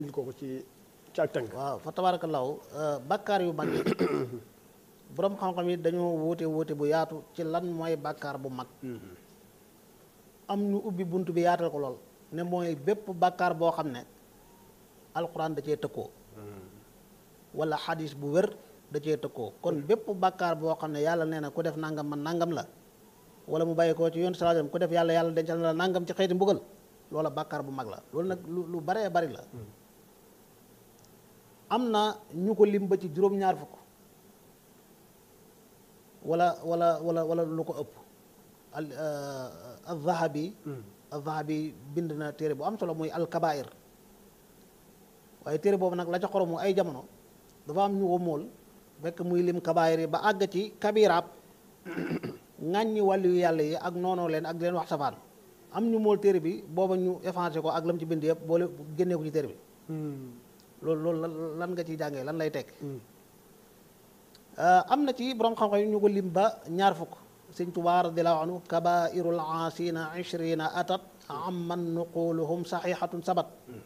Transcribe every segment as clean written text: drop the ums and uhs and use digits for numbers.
kooku ci ak tënk. waaw fa tabaarakallaahu bàkkaar yu mag yi boroom xam-xam yi dañoo wuute bu yaatu ci lan mooy bàkkaar bu mag am ñu ubbi bunt bi yaatal ko lool ne mooy bépp bàkkaar boo xam ne alxuraan da cee tëkkoo wala xadis bu wér da cee tëkkoo kon bépp bàkkaar boo xam ne yàlla nee na ku def nangam man nangam la wala mu bàyyi koo ci yoon sallallahu alayhi wasallam ku def yàlla dencal na la nangam ci xeeti mbugal loola bàkkaar bu mag la loolu nag lu baree bari la am na ñu ko lim ba ci juróom-ñaar fukk wala lu ko ëpp al-Zahabi bind na téere bu am solo muy al-Kabaa'ir waaye téere boobu nag la ca xoromu ay jamono dafa am ñu ko mool fekk muy lim kabaayir yi ba àgg ci kabiraab ŋàññi wàllu yu yàlla yi ak noonoo leen ak di leen wax safaan am ñu mool téere bi booba ñu effacé ko ak lam ci bind yëpp boole génnee ko ci téere bi loolu lan nga ciy jàngee lan lay tekk am na ci borom xam-xam yi ñu ko lim ba ñaar fukk sëñ Tuubaa radiyallaahu anhu kabairul aasina 20 atat amman nuquluhum saxihatun sabat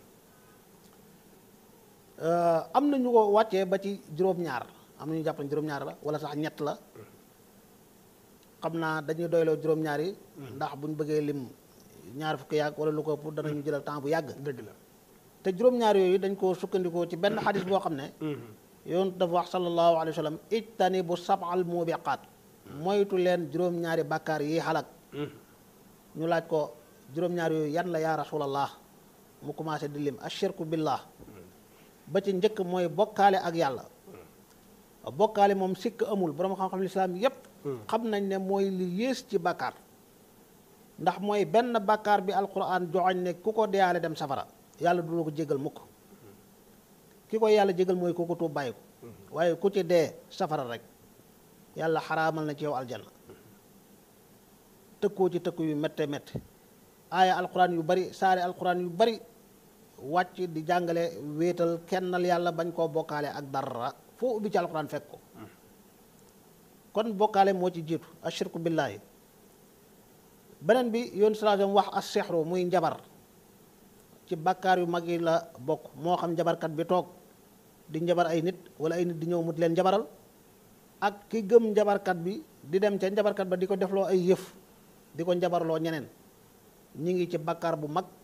am na ñu ko wàccee ba ci juróom-ñaar am na ñu jàpp ne juróom-ñaar la wala sax ñett la xam naa dañuy doyloo juróom-ñaar yi ndax buñ bëggee lim ñaar fukki yàgg wala lu ko ëpp danañu jëlal temps bu yàgg dëgg la te juróom-ñaar yooyu dañ koo sukkandikoo ci benn xadis boo xam ne yoon dafa wax sallallahu alayhi wa sallam ijtanibu sab'al mubiqaat moytu leen juróom-ñaari bàkkaar yi xalak ñu laaj ko juróom-ñaar yooyu yan la yaa rasulallah mu commencé di lim ashirku billah ba ci njëkk mooy bokkaale ak yàlla bokkaale moom sikk amul borom xam-xam lislaam yépp xam nañ ne mooy li yées ci bàkkaar ndax mooy benn bàkkaar bi alquran joxoñ ne ku ko deyaale dem safara yàlla du la ko jégal mukk ki ko yàlla jégal mooy ku ko tuub bàyyi ko waaye ku ci dee safara rek yàlla xaraamal na ci yow aljanna tëkkoo ci tëkku yu métte métte aaya alquran yu bari saare alquran yu bari wàcc di jàngale wéetal kennal yàlla bañ koo bokkaale ak dara foo ubbi ci alquran fekk ko kon bokkaale moo ci jiitu ashirku billaahi beneen bi yoon salaam wax as-sihru muy njabar ci bàkkaar yu mag yi la bokk moo xam njabarkat bi toog di njabar ay nit wala ay nit di ñëw mu di leen njabaral ak ki gëm njabarkat bi di dem ca njabarkat ba di ko defloo ay yëf di ko njabarloo ñeneen ñi ngi ci bàkkaar bu mag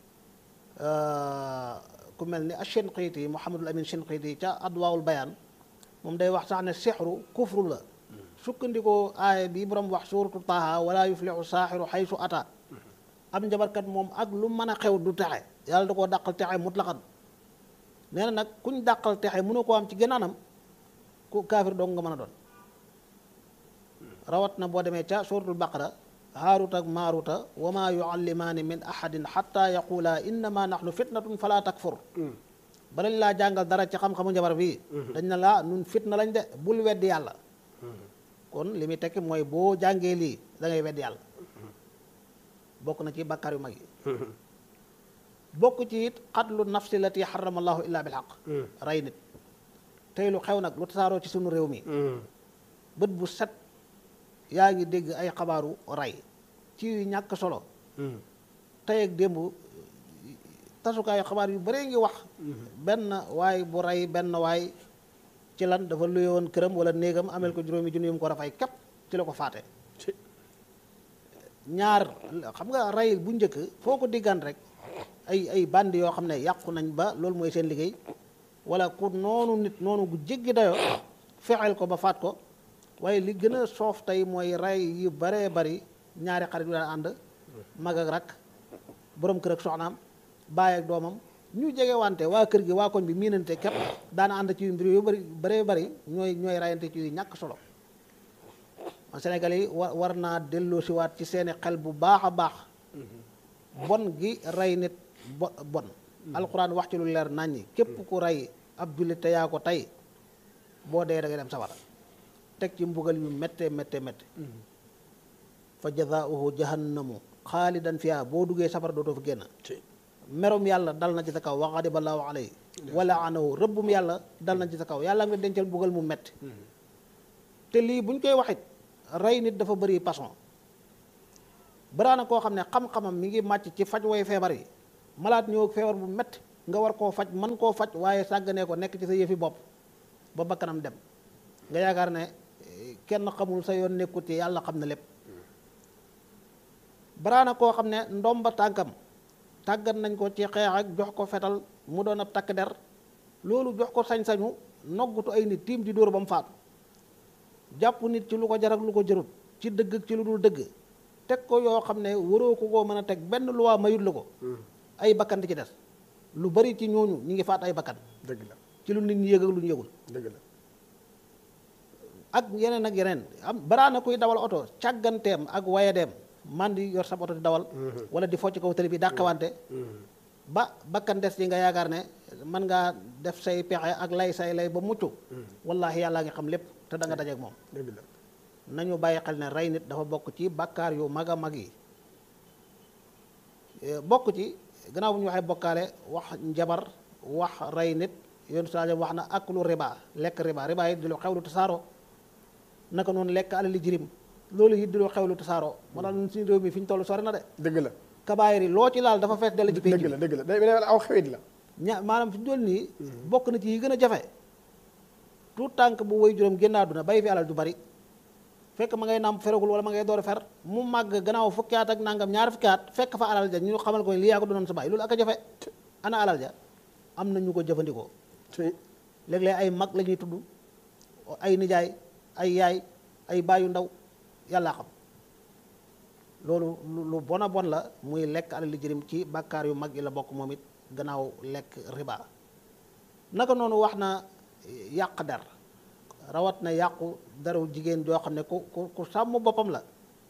ku mel ni Shinqiiti Muhammadul Amin Shinqiiti ca Adwaawul Bayaan moom day wax sax ne sixru kufru la sukkandikoo aaya bi borom wax suuratu Taaha wala yuflixu saaxiru xaysu ata am njabarkat moom ak lu mën a xew du texe yàlla da koo dàqal texe mutlaqan nee na nag kuñ dàqal texe mënu koo am ci gën anam ku kaafir dong nga mën a doon rawat na boo demee ca suuratul Baqara haaruta ak maaruta wa maa yuallimaani min ahadin xatta yaqula innama nahnu fitnatun fala takfur balañ laa jàngal dara ci xam-xamu njabar bii dañ na laa nun fitna lañ de bul weddi yàlla kon li muy tekki mooy boo jàngee lii da ngay weddi yàlla bokk na ci bàkkaar yu mag yi bokk ci it xatlu nafsi lati xarama allahu illa bil xaq rey nit tey lu xew nag lu tasaaroo ci sunu réew mi bët bu set yaa ngi dégg ay xabaaru rey ci yu ñàkk solo tey ak démb tasukaayu xabaar yu bëree ngi wax benn waay bu rey benn waay ci lan dafa luyoon këram wala néegam amel ko juróomi junni yu mu ko rafay képp ci la ko faate ñaar xam nga rey bu njëkk foo ko diggaan rek ay bandi yoo xam ne yàqu nañ ba loolu mooy seen liggéey wala ku noonu nit noonu gu jéggi dayoo fexeel ko ba faat ko waaye li gën a soof tey mooy rey yu baree bari ñaari xarit yu daan ànd mag ak rak borom kër ak soxnaam baay ak doomam ñu jege wante waa kër gi waa koñ bi miinante képp daana ànd ci mbir yu bari baree bari ñooy rayante ci yu ñàkk solo Sénégal yi war naa delloo si waat ci seeni xel bu baax a baax bon gi rey nit bon alxuraan wax ci lu leer nañ ñi képp ku rey ab jullit te yaa ko tey boo dee da ngay dem sawara teg ci mbugal yu métte métte métte fa jazaauhu jahannamu xaalidan fiha boo duggee safara dootoo fa génn merom yàlla dal na ci sa kaw wa ghadiba llaahu alayhi wa la'anahu rëbbum yàlla dal na ci sa kaw yàlla nga dencal mbugal mu métti te lii buñ koy waxit rey nit dafa bëri façon baraana koo xam ne xam-xamam mi ngi màcc ci faj way feebar yi malaat ñëw feebar bu métti nga war koo faj man koo faj waaye sàgganee ko nekk ci sa yëfi bopp ba bakkanam dem nga yaakaar ne kenn xamul sa yoon nekkut ci yàlla xam na lépp baraana koo xam ne ndomba tànkam tàggat nañ ko ci xeex ak jox ko fetal mu doon ab takk der loolu jox ko sañ-sañu noggutu ay nit tiim di dóor ba mu faatu jàpp nit ci lu ko jar ak lu ko jarut ci dëgg ak ci lu dul dëgg teg ko yoo xam ne waroo ko koo mën a teg benn luwaa mayut la ko ay bakkan di ci des lu bari ci ñooñu ñi ngi faat ay bakkan dëgg la ci lu nit ñi yëg ak lu ñu yëgul dëgg la ak yeneen am baraana kuy dawal oto càgganteem ak wayadeem man di yor sab oto di dawal wala di focc kaw tali bi dàqawante ba bakkan des yi nga yaakaar ne mën ngaa def say pexe ak lay say lay ba mucc wallaahi yàllaa ngi xam lépp te da nga dajeek moom dëgg la nañu bàyyi xel ne rey nit dafa bokk ci bàkkaar yu mag a mag yi bokk ci gannaaw bu ñu waxee bokkaale wax njabar wax rey nit yoon saa wax na aklu riba lekk riba yi di lu xewlu tasaaroo naka noonu lekk alali jirim loolu it di lu xewlu tasaaroo moo tax ñun suñu réew mi fi ñu toll sori na de dëgg la kabaayir yi loo ci laal dafa fees dell ci pénc dëgg la dëgg la day aw xewit la maanaam fi ñu toll nii bokk na ci yi gën a jafe tout tànk bu woy juróom génn àdduna bay fi alal ju bari fekk ma ngay nàmp feragul wala ma ngay door a fer mu màgg gannaaw fukki at ak nangam ñaar fukki at fekk fa alal ja ñu xamal ko lii yaa ko doonoon sa baay loolu ak a jafe ana alal ja am na ñu ko jëfandikoo léeg-léeg ay mag la ñuy tudd ay nijaay ay yaay ay baayu ndaw yàllaa xam loolu lu bon a bon la muy lekk alal li jërim ci bàkkaar yu mag yi la bokk moom it gannaaw lekk riba naka noonu wax na yàq der rawat na yàqu deru jigéen joo xam ne ku sàmm boppam la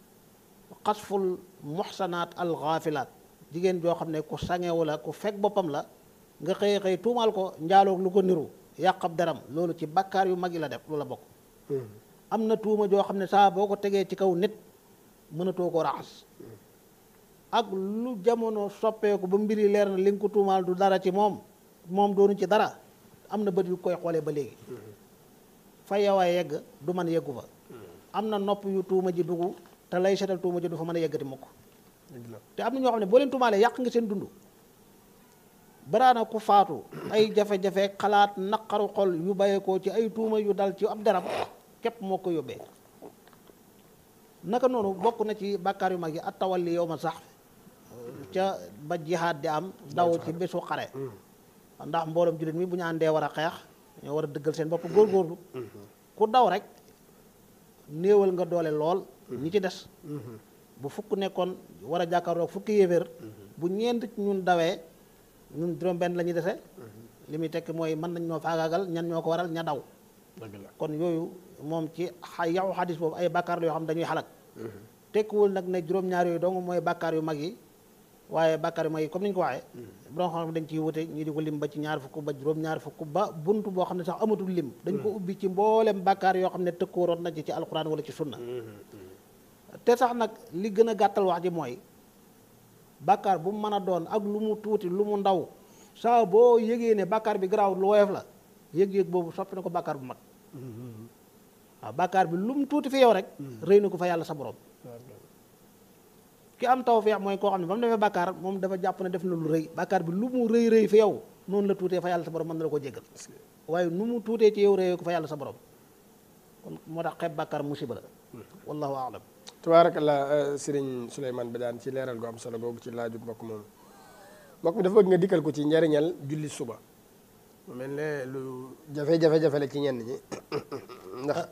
xasful muxsanaat al gaafilaat jigéen joo xam ne ku sangewu la ku fekk boppam la nga xëy tuumaal ko njaaloog lu ko niru yàqab deram loolu ci bàkkaar yu mag yi la def lu la bokk am na tuuma joo xam ne saa boo ko tegee ci kaw nit mënatoo ko raxas ak lu jamono soppeeku ba mbir yi leer na li nga ko tuumaal du dara ci moom doonu ci dara am na bët yu koy xoolee ba léegi fa yawaay yegg du mën yeggu fa am na nopp yu tuuma ji dugg te lay seetal tuuma ji du fa mën a yeggati mukk te am na ñoo xam ne boo leen tuumaalee yàq nga seen dund baraana ku faatu ay jafe-jafe xalaat naqaru xol yu bàyyeekoo ci ay tuuma yu dal ci ab deram képp moo ko yóbbee naka noonu bokk na ci bàkkaar yu mag yi at tawalli yow ma sax ca ba jihaad di am daw ci bésu xare ndax mbooloom jullit mi bu ñu àndee war a xeex ñoo war a dëggal seen bopp góorgóorlu ku daw rek néewal nga doole lool ñi ci des bu fukk nekkoon war a jàkkaarloo fukki yéeféer bu ñeent ñun dawee ñun juróom benn la ñuy dese li muy tekk mooy mën nañ ñoo faagaagal ñan ñoo ko waral ña daw kon yooyu moom ci yaxu xadis boobu ay bàkkaar la yoo xam dañuy xalak tekkiwul nag ne juróom-ñaar yooyu dong mooy bàkkaar yu mag yi waaye bàkkaar yu mag yi comme ni ñu ko waxee borom xam dañ ciy wute ñii di ko lim ba ci ñaar fukk ba juróom-ñaar fukk ba bunt boo xam ne sax amatul lim dañ ko ubbi ci mboolem bàkkaar yoo xam ne tëkkooroon na ci alquran wala ci sunna te sax nag li gën a gàttal wax ji mooy bàkkaar bu mu mën a doon ak lu mu tuuti lu mu ndaw saa boo yëgee ne bàkkaar bi garaaw lu woyof la yëg-yëg boobu soppi na ko bàkkaar bu mag waaw bàkkaar bi lu mu tuuti fi yow rek rëy na ko fa yàlla sa borom ki am tawfeex mooy koo xam ne ba mu defee bàkkaar moom dafa jàpp ne def na lu rëy bàkkaar bi lu mu rëy fi yow noonu la tuutee fa yàlla sa borom mën na la ko jéggal waaye nu mu tuutee ci yow rëyee ko fa yàlla sa borom kon moo tax xeeb bàkkaar musiba la wallahu aalam tabaarakallah sëriñ Souleymane Badiane ci leeral gu am solo googu ci laaju mbokk mi dafa bëgg nga dikkal ko ci njariñal julli suba mu mel ne lu jafe-jafe la ci ñenn ñi ndax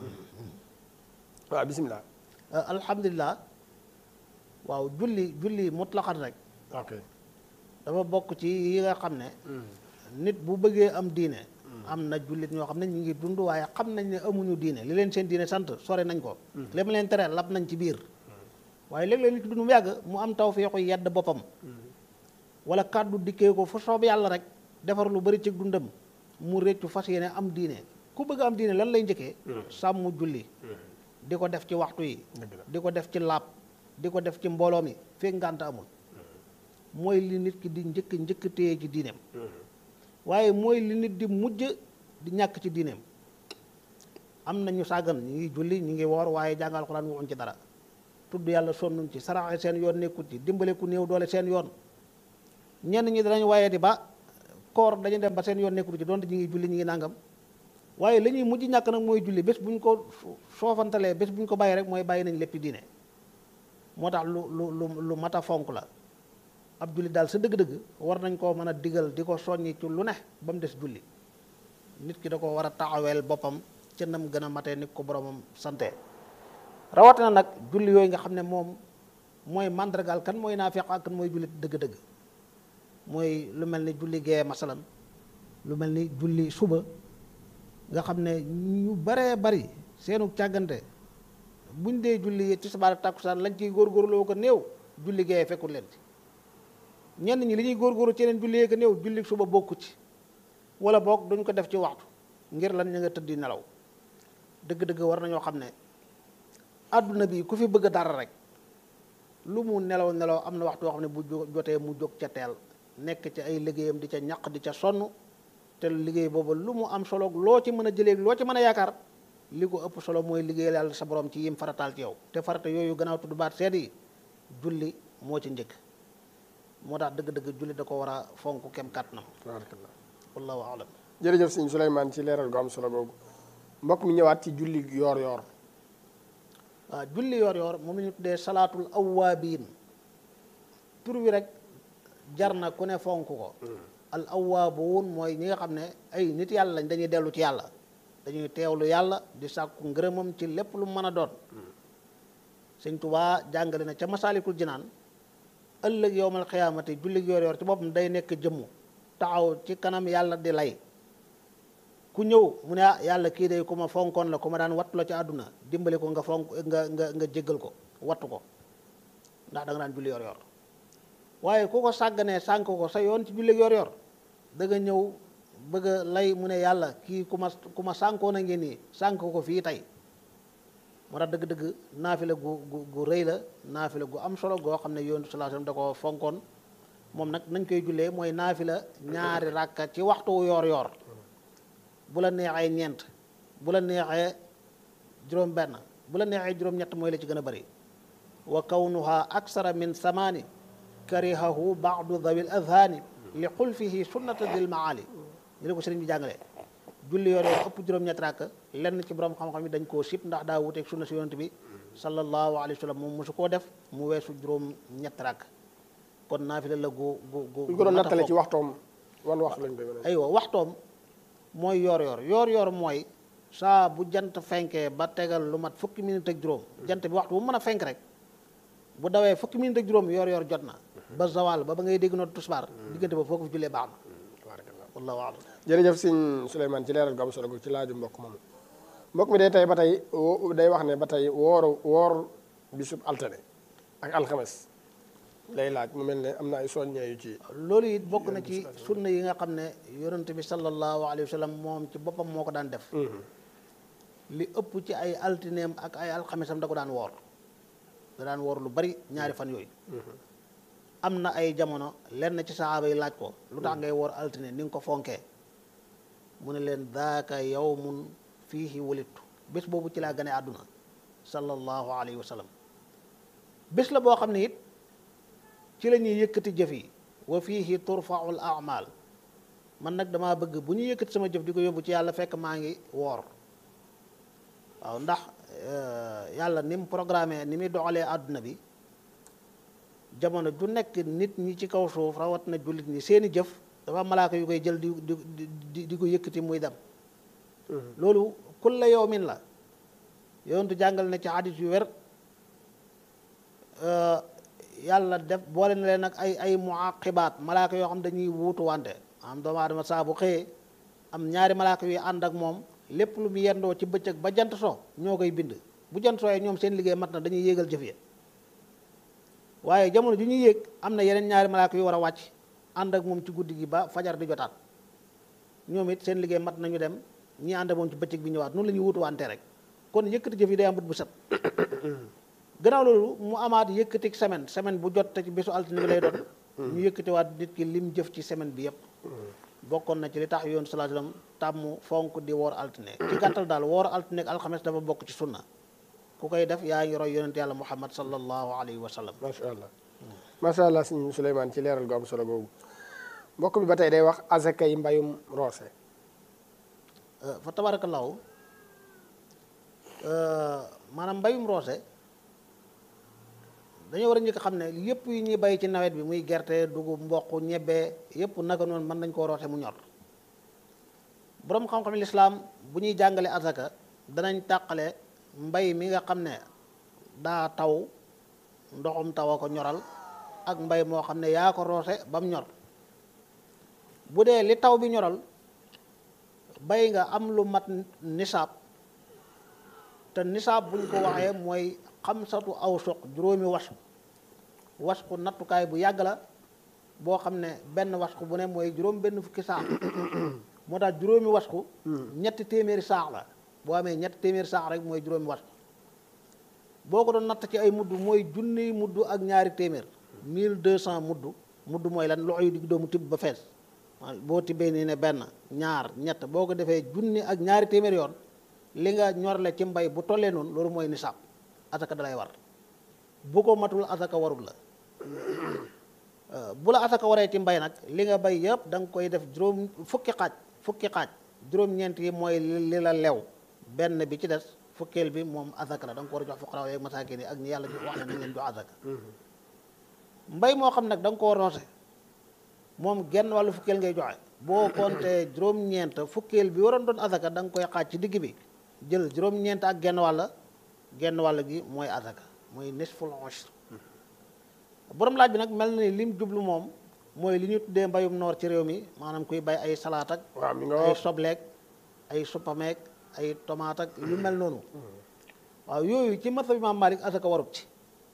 waaw bisimilah alhamdulilah waaw julli mutlaqan rek ok dafa bokk ci yi nga xam ne nit bu bëggee am diine am na jullit ñoo xam ne ñu ngi dund waaye xam nañ ne amuñu diine li leen seen diine sant sore nañ ko li mu leen tere lab nañ ci biir waaye léeg-léeg nit ki dund mu yàgg mu am tawfeexu yedd boppam wala kàddu dikkee ko fu soob yàlla rek defar lu bari ci dundam mu réccu fas yéene am diine ku bëgg am diine lan lay njëkkee sàmm julli di ko def ci waxtu yi di ko def ci laab di ko def ci mbooloo mi fekk ngànt amul mooy li nit ki di njëkk téye ci diineem waaye mooy li nit di mujj di ñàkk ci diineem am na ñu sàggan ñu ngi julli ñu ngi woor waaye jàngal Alxuraan waxuñ ci dara tudd yàlla sonnuñ ci saraxe seen yoon nekkut ci dimbale ku néew doole seen yoon ñenn ñi danañ waaye di ba koor dañuy dem ba seen yoon nekkul ci donte ñi ngi julli ñi ngi nàngam waaye la ñuy mujj ñàkk nag mooy julli bés bu ñu ko soofantalee bés bu ñu ko bàyyi rek mooy bàyyi nañ lépp diine moo tax lu mat a fonk la ab julli daal sa dëgg-dëgg war nañ koo mën a digal di ko soññi ci lu ne ba mu des julli nit ki da ko war a taxaweel boppam ca nam gën a matee nit ko boromam sante rawatina nag julli yooyu nga xam ne moom mooy màndargaal kan mooy naafiq ak kan mooy julli dëgg-dëgg mooy lu mel ni julli gee masalan lu mel ni julli suba nga xam ne ñu baree bari seenu càggante buñ dee julli tisbaar ak takkusaan lañ ciy góorgóorloo ko néew julli gee fekkul leen ci ñenn ñi li ñuy góorgóorlu ci leen julli ko néew julli suba bokku ci wala boog duñ ko def ci waxtu ngir lan ña nga tëddi nelaw dëgg-dëgg war nañoo xam ne àdduna bi ku fi bëgg dara rek lu mu nelaw nelaw am na waxtu yoo xam ne bu jotee mu jóg ca teel nekk ci ay liggéeyam di ca ñaq di ca sonn te liggéey boobu lu mu am solo loo ci mën a jëlee loo ci mën a yaakaar li ko ëpp solo mooy liggéeyal yàlla sa borom ci yim farataal ci yow te farata yooyu gannaaw tudd baat seet yi julli moo ci njëkk moo tax dëgg-dëgg julli da ko war a fonk kem kàttanam tabarakallah wallahu alam jërëjëf sëñ Souleymane ci leeral gu am solo googu mbokk mi ñëwaat ci julli yoor waaw julli yoor moom la ñu tuddee salaatul awwaabiin tur wi rek jar na ku ne fonk ko al awwaabuun mooy ñi nga xam ne ay nit yàlla lañ dañuy dellu ci yàlla dañuy teewlu yàlla di sàkku ngërëmam ci lépp lu mën a doon sëñ Tuubaa jàngale na ca masaalikul jinaan ëllëg yowmal xiyaamati julli yoor ci boppam day nekk jëmm taxaw ci kanam yàlla di lay ku ñëw mu ne yàlla kii day ku ma fonkoon la ku ma daan wattu la ci àdduna dimbali ko nga fonk nga jéggal ko wattu ko ndax da nga daan julli yor waaye ku ko sàgganee sànk ko sa yoon ci julli yor da nga ñëw bëgg a lay mu ne yàlla kii ku ma sànkoon a ngi nii sànk ko fii tey moo tax dëgg-dëgg naafila gu rëy la naafila gu am solo goo xam ne yoon sallallahu alayhi wasallam da ko fonkoon moom nag nañ koy jullee mooy naafila ñaari ràkka ci waxtu yor bu la neexee ñeent bu la neexee juróom benn bu la neexee juróom ñett mooy la ci gën a bari wa kawnuha aksara min samaani karihahu baadu dawil adhaani li xulfihi sunnata dil maali ñu ne ko sëriñ bi jàngale julli yor ëpp juróom ñett ràkk lenn ci borom xam-xam yi dañ koo sib ndax daa wuteeg sunna si yonent bi sallallahu alayhi wa sallam moom mosu koo def mu weesu juróom ñett ràkk kon naafila la gu ñu ko doon nattale ci waxtoom wan waxtu lañ koy mën a aywa waxtoom mooy yor mooy saa bu jant fenkee ba tegal lu mat fukki minute ak juróom jant bi waxtu bu mën a fenk rek bu dawee fukki minute ak juróom yor jot na ba zawal ba ngay dégg noonu tusbaar diggante ba foo ko fi jullee baax na wallahu a'lam jërëjëf sëñ Souleymane ci leeral gu am solo gu ci laaju mbokk moomu mbokk mi day tey ba tey day wax ne ba tey woor bisub altine ak alxames lay laaj mu mel ne am na ay soññee yu ci loolu it bokk na ci sunna yi nga xam ne yonent bi sallallahu alayhi wa sallam moom ci boppam moo ko daan def li ëpp ci ay altineem ak ay alxamesam da ko daan woor lu bari ñaari fan yooyu am na ay jamono lenn ci saxaaba yi laaj ko lu tax ngay woor altine ni nga ko fonkee mu ne leen daaka yawmun fiihi wulidtu bés boobu ci laa gane àdduna sallallahu alayhi wa sallam bés la boo xam ne it ci la ñuy yëkkati jëf yi wa fiihi turfa'u al a'mal man nag damaa bëgg bu ñu yëkkati sama jëf di ko yóbbu ci yàlla fekk maa ngi woor waaw ndax yàlla ni mu programmé ni muy doxalee àdduna bi jamono ju nekk nit ñi ci kaw suuf rawat na jullit ñi seeni jëf dafa malaaka yu koy jël di ko yëkkati muy dem loolu kulla yawmin la yonentu jàngal na ci hadis yu wér yàlla def boole na leen nag ay muaqibaat malaaka yoo xam dañuy wuutu wante am doomu aadama saa bu xëyee am ñaari malaaka yuy ànd ak moom lépp lu mu yendoo ci bëccëg ba jant so ñoo koy bind bu jant sooyee ñoom seen liggéey mat na dañuy yéegal jëf ya waaye jamono ju ñuy yéeg am na yeneen ñaari malaaka yu war a wàcc ànd ak moom ci guddi gi ba fajar di jotaat ñoom it seen liggéey mat nañu dem ñii ànd ak moom ci bëccëg bi ñëwaat noonu la ñuy wuutu wante rek kon yëkkati jëf yi day am bët bu set gannaaw loolu mu amaat yëkkati semaine bu jot te ci bésu altine bi lay doon ñu yëkkatiwaat nit ki lim jëf ci semaine bi yépp bokkoon na ci li tax yoon sallallahu alayhi wasallam tàmm fonk di woor altine ci gàttal daal woor altine ak alxames dafa bokk ci sunna ku koy def yaa ngi roy yonent yàlla muhammad sallallahu alayhi wa sallam macha allah sëñ Souleymane ci leeral gu am solo googu mbokk bi ba tey day wax azakay mbayum roose. fa tabarakallahu maanaam mbayum roose dañoo war a njëkk xam ne yëpp yi ñuy bay ci nawet bi muy gerte dugub mboq ñebbe yëpp naka noonu mën nañ koo roose mu ñor boroom xam-xam lislaam bu ñuy jàngale azaka danañ tàqale mbay mi nga xam ne daa taw ndoxum taw a ko ñoral ak mbay moo xam ne yaa ko roose ba mu ñor bu dee li taw bi ñoral bay nga am lu mat nisaab te nisaab buñ ko waxee mooy xamsatu awsuq juróomi wasku nattukaay bu yàgg la boo xam ne benn wasku bu ne mooy juróom benn fukki saax moo tax juróomi wasku ñetti téeméeri saax la boo amee ñetti téeméeri saax rek mooy juróomi wasku boo ko doon natt ci ay mudd mooy junniy mudd ak ñaari téeméer 1200 mudd mooy lan loxo yu digg doomu tibb ba fees boo tibbee nii ne benn ñaar ñett boo ko defee junni ak ñaari téeméer yoon li nga ñorle ci mbay bu tollee noonu loolu mooy nisaab asaka dalay war bu ko matul asaka warul la bu la asaka waree ci mbay nag li nga bay yëpp da nga koy def fukki xaaj juróom-ñeent yi mooy li la lew benn bi ci des fukkeel bi moom asaka la da nga ko war a jox fuqaraaw yeeg masaakin yi ak ñi yàlla wax ne nañ leen jox asaka mbay moo xam nag da nga koo roose moom genn wàllu fukkeel ngay joxe boo compté juróom-ñeent fukkeel bi waroon doon asaka da nga koy xaaj ci digg bi jël juróom-ñeent ak genn wàll gi mooy asaka mooy nisful ushr borom laaj bi nag mel na ni lim jublu moom mooy li ñu tuddee mbayum noor ci réew mi maanaam kuy bay ay salaat ak ay sobleek ay suppameek ay tomate ak yu mel noonu waaw yooyu ci mazhab Imaam Malik asaka warut ci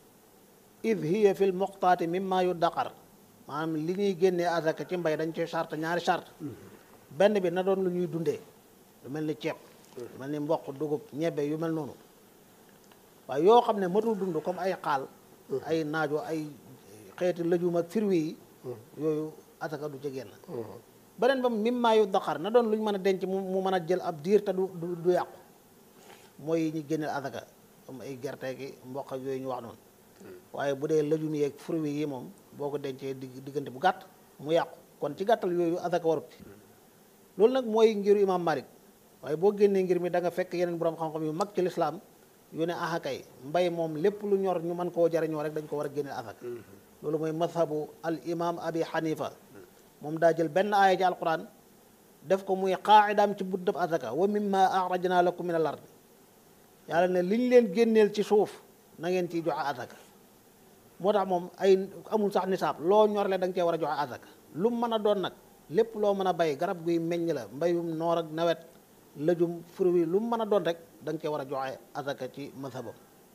id hiya fil muqtaati mimma yu daqar maanaam li ñuy génnee asaka ci mbay dañ ci charte ñaari charte benn bi na doon lu ñuy dundee lu mel ni ceeb lu mel ni mboq dugub ñebbe yu mel noonu waaye yoo xam ne matul dund comme ay xaal ay naajo ay xeeti lëjum ak firwi yi yooyu asaka du ci génn beneen ba mimma yu daqar na doon lu ñu mën a denc mu mën a jël ab diir te du yàqu mooy ñu génneel asaka comme ay gerte gi mboq ak yooyu ñu wax noonu waaye bu dee lëjum yeeg fruits yi moom boo ko dencee diggante bu gàtt mu yàqu kon ci gàttal yooyu asaka warut ci loolu nag mooy ngiru Imaam Malik waaye boo génnee ngir mi da nga fekk yeneen borom xam-xam yu mag ci lislaam yu ne kay mbay moom lépp lu ñor ñu mën koo jariñoo rek dañ ko war a génneel asaka loolu mooy mazhabu al imam abi xanifa moom daa jël benn aaya ci alquran def ko muy qaa'idaam ci buddab asaka wa mimma axrajna lakum min al ard yàlla ne liñ leen génneel ci suuf na ngeen ciy joxe asaka moo tax moom ay amul sax nisaab loo ñorle da nga cee war a joxe asaka lu mu mën a doon nag lépp loo mën a bay garab guy meññ la mbayum noor ak nawet lëjum fruit lu mu mën a doon rek da nga cee war a joxe asaka ci mazhabam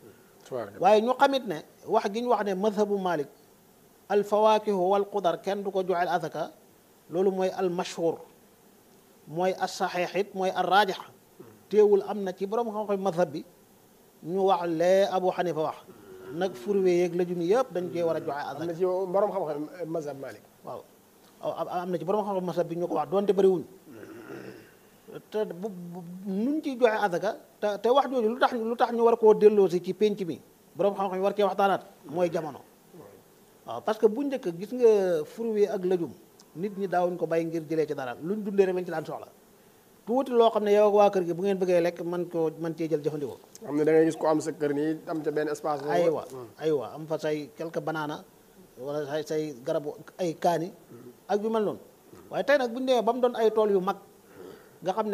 waaye ñu xamit ne wax gi ñu wax ne mazhabu Malik al fawaakihu wal xudar kenn du ko joxeel asaka loolu mooy al mashhur mooy as saxiix it mooy al raajix teewul am na ci borom xam-xam mazhab bi ñu wax lee Abu Xanifa wax nag fruit yeeg lëjum yëpp dañ cee war a joxe asaka. am na ci borom xam-xam mazhab Malik. waaw am na ci borom xam-xam mazhab bi ñu ko wax doonte bëriwuñ te nuñ ciy joxe asaka te wax jooju lu tax ñu war koo delloosi ci penc mi borom xam-xam yi war cee waxtaanaat mooy jamono. waaw parce que bu njëkk gis nga fruit ak lëjum nit ñi daawuñ ko bay ngir jëlee ci dara luñ dundee rek lañ ci daan soxla tuuti loo xam ne yow ak waa kër gi bu ngeen bëggee lekk man cee jël jëfandikoo. xam ne da ngay gis ko am sa kër nii am ca benn espace. aywa am fa say quelque banaana wala say garabu ay kaani ak yu mel noonu waaye tey nag bu ñu demee ba mu doon ay tool yu mag nga xam ne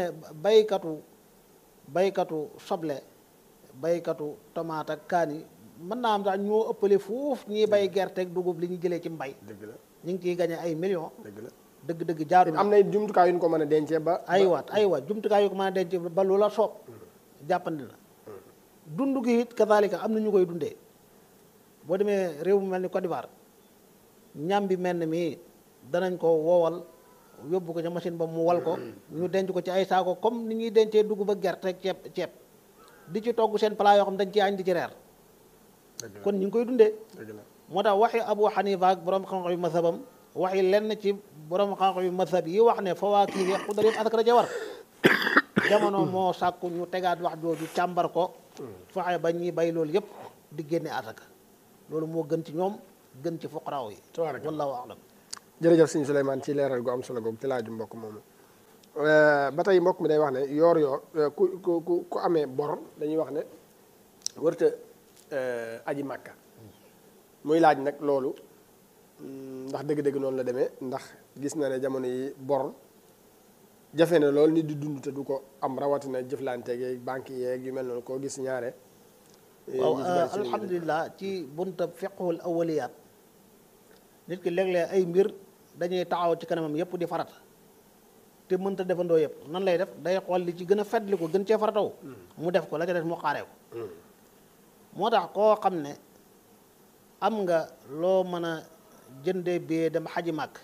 baykatu soble baykatu tomate ak kaani mën naa am sax ñoo ëppale foofu ñiy bay gerte ak dugub li ñu jëlee ci mbay. dëgg la ñu ngi ciy gagné ay millions. dëgg la dëgg jaadu na am na jumtukaay yu ñu ko mën a dencee ba. aywa jumtukaay yu ko mën a dencee ba lu la soob jàppandi na. dund gi it kazalika am na ñu koy dundee boo demee réew mu mel ni Côte d'Ivoire ñam bi mel ni mii danañ ko woowal yóbbu ko ca machine ba mu wal ko ñu denc ko ci ay saako comme ni ñuy dencee dugub ak gerte ak ceeb di ci togg seen plat yoo xam dañ ci añ di ci reer kon ñu ngi koy dundee moo tax waxi Abu Xanifa ak borom xam-xam yu mazhabam waxi lenn ci borom xam-xam yu mazhab yi wax ne fawaakih yi xudar yëpp asaka da cee war jamono moo sàkku ñu tegaat wax jooju càmbar ko fexe ba ñuy bay loolu yëpp di génne asaka loolu moo gën ci ñoom gën ci fuqaraaw yi wallahu a'lam jërëjëf sëñ Souleymane ci leeral gu am solo googu ci laaju mbokk moomu ba tey mbokk mi day wax ne yoor ku amee bor dañuy wax ne warta aji màkka muy laaj nag loolu ndax dëgg-dëgg noonu la demee ndax gis na ne jamono yi bor jafe na loolu nit di dund te du ko am rawatina jëflanteeg yeeg banque yeeg yu mel noonu koo gis ñaare. waaw alhamdulilah ci buntab fiqhul awaliyaat nit ki léeg-léeg ay mbir dañuy taxaw ci kanamam yëpp di farata te mënta defandoo yëpp nan lay def day xool li ci gën a fetli ko gën cee farataw mu def ko la ca def mu xaaree ko moo tax koo xam ne am nga loo mën a jënde bee dem xaji màkk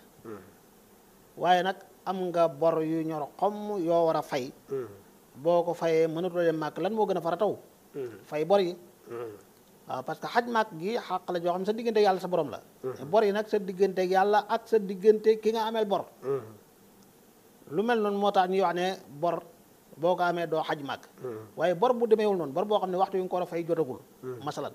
waaye nag am nga bor yu ñor xomm yoo war a fay boo ko fayee mënatuloo dem màkk lan moo gën a farataw fay bor yi waaw parce que xaj màkk gi xàq la joo xam sa digganteeg yàlla sa borom la bor yi nag sa digganteeg yàlla ak sa diggante ki nga ameel bor lu mel noonu moo tax ñuy wax ne bor boo ko amee doo xaj màkk waaye bor bu demeewul noonu bor boo xam ne waxtu wi nga ko war a fay jotagul masalan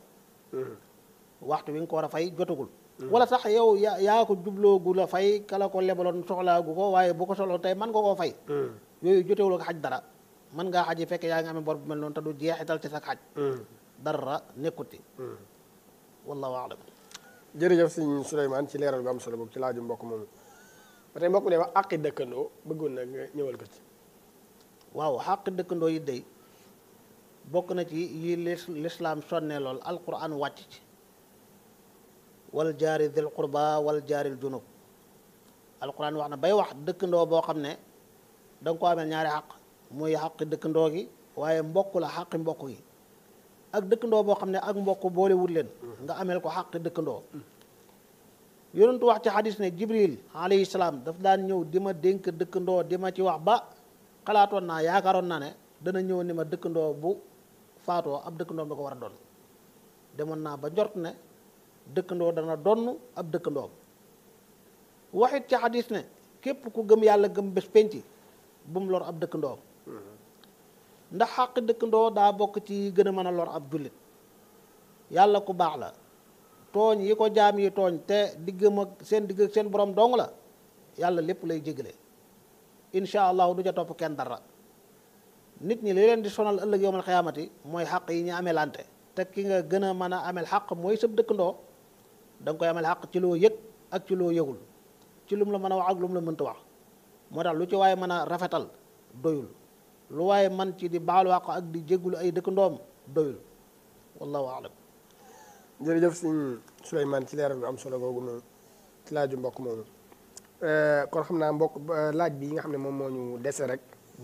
waxtu wi nga ko war a fay jotagul wala sax yow yaa ko jubloogu la fay kala ko lebaloon soxlaagu ko waaye bu ko soxla tey mën nga koo fay yooyu jotewul ak xaj dara mën ngaa xaj yi fekk yaa ngi amee bor bu mel noonu te du jeexital ci sa xaj dara nekkuti wallahu a'lam. jërëjëf sëñ Souleymane ci leeral gu am solo boobu ci laaju mbokk moomu ba tey mbokk mi ne wax àqi dëkkandoo bëggoon na nga ñëwal ko ci. waaw xàq dëkkandoo yi day bokk na ci yi lislaam sonne lool alquran wàcc ci wal jaari dil qurba wal jaaril junub alquran wax na bay wax dëkkandoo boo xam ne da nga ko amee ñaari xaq muy xaqi dëkkandoo gi waaye mbokk la xaqi mbokk gi ak dëkkandoo boo xam ne ak mbokk boole wut leen nga ameel ko xaqi dëkkandoo yonentu wax ci xadis ne jibril alayhi salaam daf daan ñëw di ma dénk dëkkandoo di ma ci wax ba xalaatoon naa yaakaaroon naa ne dana ñëw ni ma dëkkandoo bu faatoo ab dëkkandoom da ko war a doon demoon naa ba njort ne dëkkandoo dana donn ab dëkkandoom waxit ci xadis ne képp ku gëm yàlla gëm bés penc bu mu lor ab dëkkandoom ndax xàq dëkkandoo daa bokk ci gën a mën a lor ab jullit yàlla ku baax la tooñ yi ko jaam yi tooñ te diggam ak seen borom dong la yàlla lépp lay jégale incha allahu du ca topp kenn dara nit ñi li leen di sonal ëllëg yowmal xiyaamati mooy xàq yi ñu amelante te ki nga gën a mën a amel xàq mooy sab dëkkandoo da nga koy amel xàq ci loo yëg ak ci loo yëgul ci lum la mën a wax ak lum la mënta wax moo tax lu ci waaye mën a rafetal doyul lu waaye man ci di baalu àq ak di jéggulu ay dëkkandoom doyul wallahu alam. jërëjëf sëñ Souleymane ci leeral bi am solo googu noonu ci laaju mbokk moomu kon xam naa mbokk laaj bi yi nga xam ne moom moo ñu dese rek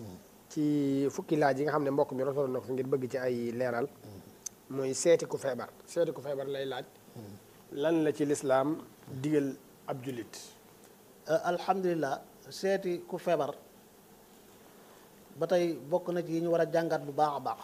ci fukki laaj yi nga xam ne mbokk mi rotaloon na ko ngir bëgg ci ay leeral mooy seeti ku feebar lay laaj lan la ci lislaam digal ab jullit. alhamdulilah seeti ku feebar ba tey bokk na ci yi ñu war a jàngat bu baax a baax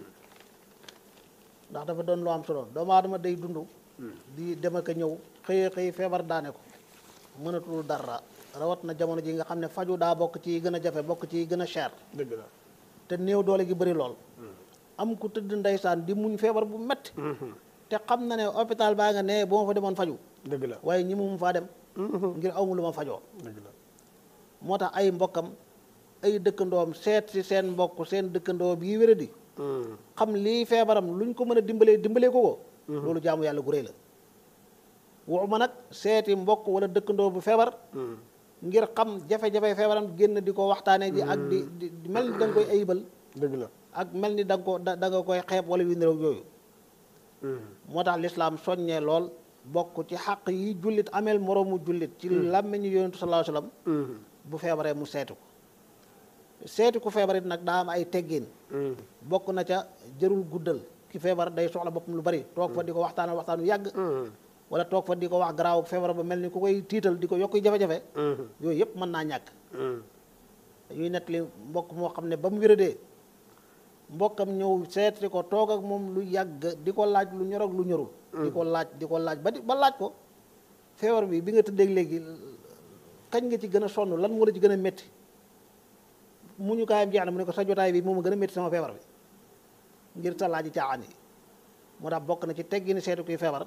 ndax dafa doon lu am solo doomu aadama day dund di dem ak a ñëw xëy feebar daane ko mënatul dara rawat na jamono ji nga xam ne faju daa bokk ci gën a jafe bokk ci gën a cher. dëgg la te néew doole gi bëri lool am ku tëdd ndeysaan di muñ feebar bu metti te xam na ne hôpital baa nga ne bu ma fa demoon faju dëgg la waaye ñi mu faa dem ngir awmu lu ma fajoo dëgg la moo tax ay mbokkam ay dëkkandoom seet si seen mbokk seen dëkkandoo bii wéradi xam lii feebaram luñ ko mën a dimbalee ko loolu jaamu yàlla gu réy la waxuma nag seeti mbokk wala dëkkandoo bu feebar ngir xam jafe-jafe feebaram génn di ko waxtaanee ji ak di mel ni da nga koy ayibal dëgg la ak mel ni da nga koy xeeb wala yu niroog yooyu moo tax lislaam soññee lool bokk ci xàq yi jullit ameel moroomu jullit ci làmmiñu yonentu sallallahu alayhi wasallam bu feebaree mu seeti ko seeti ku feebar it nag daa am ay teggin bokk na ca jërul guddal ki feebar day soxla boppam lu bari toog fa di ko waxtaanu yàgg wala toog fa di ko wax garaaw feebar ba mel ni ku koy tiital di ko yokk jafe-jafe yooyu yëpp mën naa ñàkk dañuy nettali mbokk moo xam ne ba mu wéradee mbokkam ñëw seeti ko toog ak moom lu yàgg di ko laaj lu ñor ak lu ñorul di ko laaj ba laaj ko feebar bi nga tëddeeg léegi kañ nga ci gën a sonn lan moo la ci gën a métti mu ñu kaayam jeex na mu ne ko sa jotaay bi moom a gën a métti sama feebar bi ngir sa laaj caaxaan yi moo tax bokk na ci teggini seetu kuy feebar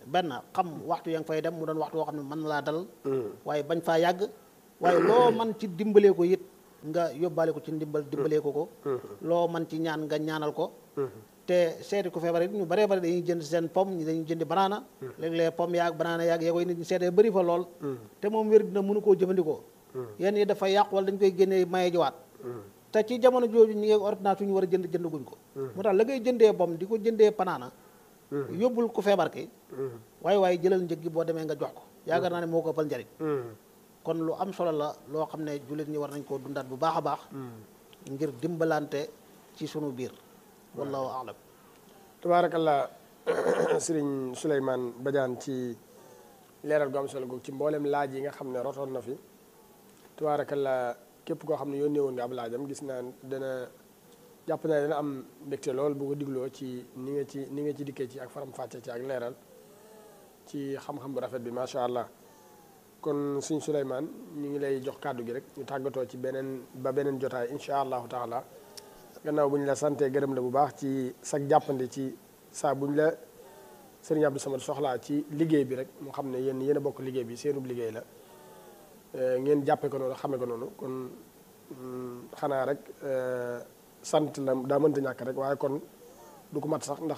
benn xam waxtu ya nga fay dem mu doon waxtu woo xam ne mën na laa dal waaye bañ faa yàgg waaye loo man ci dimbalee ko it nga yóbbaale ko ci dimbalee ko loo man ci ñaan nga ñaanal ko te seeti ku feebar it ñu baree bari dañuy jënd seen pomme ñi dañuy jëndi banaana léeg-léeg pomme yaag banaana yaag yaa koy nit ñi seetee bëri fa lool te moom wér dina mënu koo jëfandikoo yenn yi dafa yàqu wala dañ koy génnee maye jiwaat te ci jamono jooju ñi ngi ordonnance ñu war a jënd guñ ko moo tax la ngay jëndee pomme di ko jëndee banaana yóbbul ku feebar ki waaye jëlal njëg gi boo demee nga jox ko yaakaar naa ne moo ko ëppal njariñ kon lu am solo la loo xam ne jullit ñi war nañ koo dundaat bu baax a baax ngir dimbalante ci sunu biir wallahu a'lam. tabaarakallah sëriñ Souleymane Badiane ci leeral gu am solo googu ci mboolem laaj yi nga xam ne rotoon na fi tabaarakallah képp koo xam ne yónnee woon nga ab laajam gis naa dana jàpp naa dana am mbégte lool bu ko digloo ci ni nga ci dikkee ci ak faram fàcce ci ak leeral ci xam-xam bu rafet bi macha allah. kon sëriñ Souleymane ñu ngi lay jox kàddu gi rek ñu tàggatoo ci beneen jotaay incha allahu taala gannaaw bu ñu la santee gërëm la bu baax ci sag jàppandi ci saa bu ñu la sëriñ Abdou Samad soxlaa ci liggéey bi rek mu xam ne yéen a bokk liggéey bi seenub liggéey la ngeen jàppe ko noonu xame ko noonu kon xanaa rek sant la daa mënta ñàkk rek waaye kon du ko mat sax ndax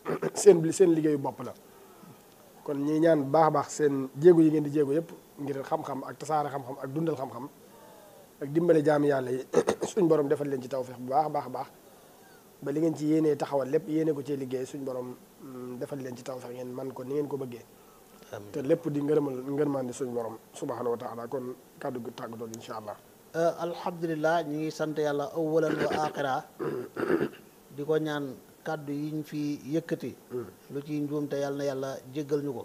seen liggéeyu bopp la kon ñi ñaan baax a baax seen jéego yi ngeen di jéego yëpp ngir xam-xam ak tasaare xam-xam ak dundal xam-xam ak dimbale jaami yàlla yi suñ borom defal leen ci tawfeex bu baax a baax a baax ba li ngeen ci yéenee taxawal lépp yéene ko cee liggéey suñ borom defal leen ci tawfeex ngeen man ko ni ngeen ko bëggee te lépp di ngërmande suñ borom subhanahu wa taala kon kàddu gu tàggatoo insha allah. alhamdulilah ñu ngi sant yàlla awalan wa axira di ko ñaan kàddu yi ñu fi yëkkati lu ci njuumte yàlla na yàlla jéggal ñu ko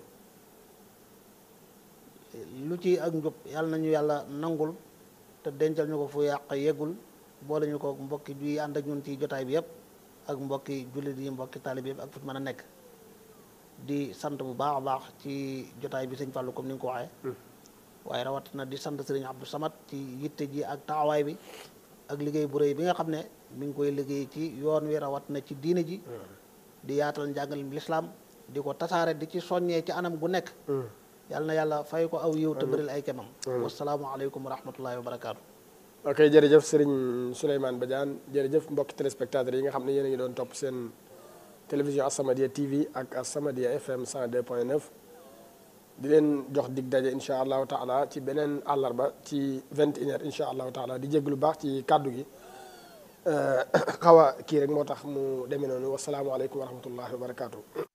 lu ci ak njub yàlla nañu yàlla nangul te dencal ñu ko fu yàq yeggul boole ñu ko mbokki juy ànd ak ñun ci jotaay bi yëpp ak mbokki jullit yi mbokki taalib yëpp ak fu mën a nekk di sant bu baax a baax ci jotaay bi sëñ Fallou comme ni nga ko waxee waaye rawat na di sant sëriñ Abdou Samad ci yitte ji ak taxawaay bi ak liggéey bu rëy bi nga xam ne mi ngi koy liggéey ci yoon wi rawat na ci diine ji di yaatal njàngalem lislaam di ko tasaare di ci soññee ci anam gu nekk yàlla na yàlla fay ko aw yiw te bëril ay kemam wasalaamu aleykum wa rahmatullahi wa barakaatu. ok jërëjëf sëriñ Souleymane Badiane jërëjëf mbokki téléspectateurs yi nga xam ne yéen a ngi doon topp seen télévision As-Samadiyya TV ak As-Samadiyya FM 102.9 di leen jox dig daje incha allahu taala ci beneen àllarba ci 21h incha allahu taala di jégg lu baax ci kàddu gi xaw a kii rek moo tax mu demee noonu wasalaamualeykum wa rahmatullahi wa barakaatu.